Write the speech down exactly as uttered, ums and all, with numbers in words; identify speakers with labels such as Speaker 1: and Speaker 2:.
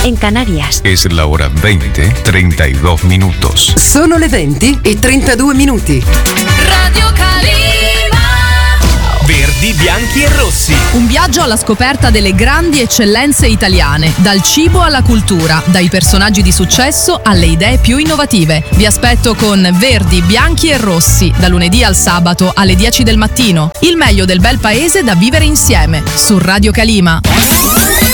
Speaker 1: en Canarias.
Speaker 2: Es la hora veinte, treinta y dos minutos.
Speaker 3: Sono le venti e trentadue minuti.
Speaker 4: Radio Calima.
Speaker 5: Verdi, bianchi e rossi.
Speaker 4: Un viaggio alla scoperta delle grandi eccellenze italiane, dal cibo alla cultura, dai personaggi di successo alle idee più innovative. Vi aspetto con Verdi, bianchi e rossi, da lunedì al sabato alle dieci del mattino. Il meglio del bel paese da vivere insieme, su Radio Calima.